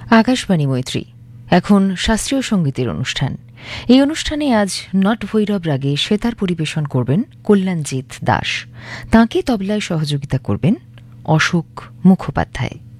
আকাশবাণী মৈত্রী, এখন শাস্ত্রীয় সঙ্গীতের অনুষ্ঠান। এই অনুষ্ঠানে আজ নট ভৈরব রাগে সেতার পরিবেশন করবেন কল্যাণজিৎ দাস। তাঁকে তবলায় সহযোগিতা করবেন অশোক মুখোপাধ্যায়।